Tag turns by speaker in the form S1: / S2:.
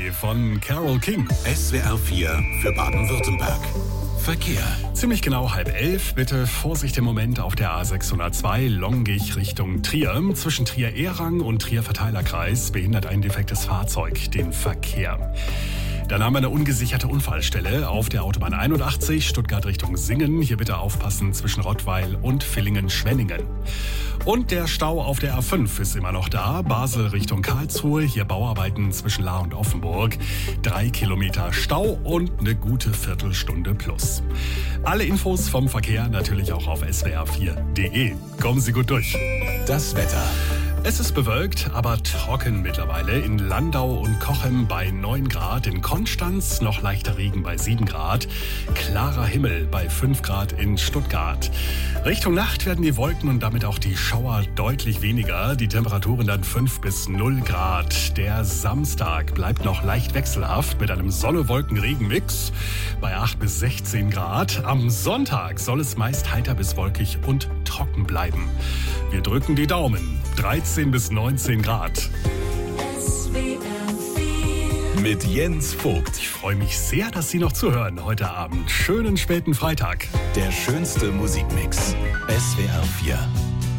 S1: Day von Carole King.
S2: SWR 4 für Baden-Württemberg. Verkehr.
S1: Ziemlich genau 10:30. Bitte Vorsicht im Moment auf der A602 Longich Richtung Trier. Zwischen Trier-Ehrang und Trier-Verteilerkreis behindert ein defektes Fahrzeug den Verkehr. Dann haben wir eine ungesicherte Unfallstelle auf der Autobahn 81, Stuttgart Richtung Singen. Hier bitte aufpassen zwischen Rottweil und Villingen-Schwenningen. Und der Stau auf der A5 ist immer noch da. Basel Richtung Karlsruhe, hier Bauarbeiten zwischen Lahr und Offenburg. 3 Kilometer Stau und eine gute Viertelstunde plus. Alle Infos vom Verkehr natürlich auch auf swr4.de. Kommen Sie gut durch.
S2: Das Wetter.
S1: Es ist bewölkt, aber trocken mittlerweile. In Landau und Cochem bei 9 Grad, in Konstanz noch leichter Regen bei 7 Grad, klarer Himmel bei 5 Grad in Stuttgart. Richtung Nacht werden die Wolken und damit auch die Schauer deutlich weniger, die Temperaturen dann 5 bis 0 Grad. Der Samstag bleibt noch leicht wechselhaft mit einem Sonne-Wolken-Regen-Mix bei 8 bis 16 Grad. Am Sonntag soll es meist heiter bis wolkig und trocken bleiben. Wir drücken die Daumen. 13 bis 19 Grad.
S2: Mit Jens Vogt.
S1: Ich freue mich sehr, dass Sie noch zuhören heute Abend. Schönen späten Freitag.
S2: Der schönste Musikmix. SWR 4.